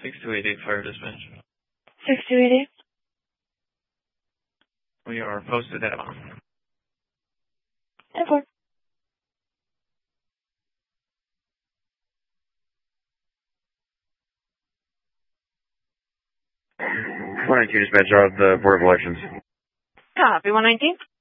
6288 Fire Dispatch. 6288. We are posted at 10-4. Dispatch of the Board of Elections. Copy, 119.